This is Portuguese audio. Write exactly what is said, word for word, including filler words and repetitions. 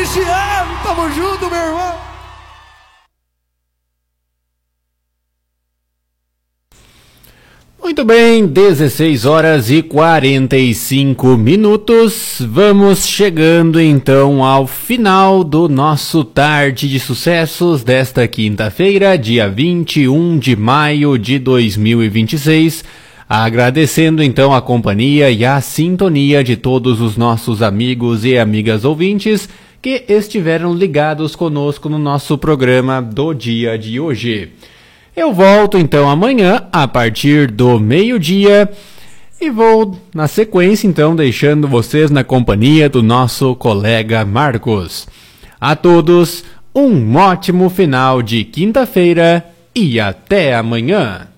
Cristiano, tamo junto, meu irmão. Muito bem, dezesseis horas e quarenta e cinco minutos. Vamos chegando então ao final do nosso Tarde de Sucessos desta quinta-feira, dia vinte e um de maio de dois mil e vinte e seis. Agradecendo então a companhia e a sintonia de todos os nossos amigos e amigas ouvintes que estiveram ligados conosco no nosso programa do dia de hoje. Eu volto então amanhã a partir do meio-dia e vou na sequência então deixando vocês na companhia do nosso colega Marcos. A todos um ótimo final de quinta-feira e até amanhã.